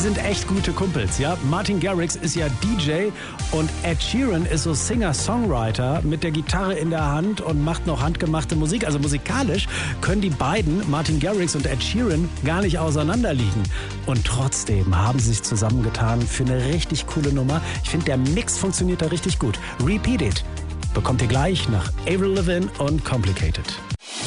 sind echt gute Kumpels, ja. Martin Garrix ist ja DJ und Ed Sheeran ist so Singer-Songwriter mit der Gitarre in der Hand und macht noch handgemachte Musik. Also musikalisch können die beiden, Martin Garrix und Ed Sheeran, gar nicht auseinanderliegen. Und trotzdem haben sie sich zusammengetan für eine richtig coole Nummer. Ich finde, der Mix funktioniert da richtig gut. Repeat It bekommt ihr gleich nach Avril Lavigne und Complicated.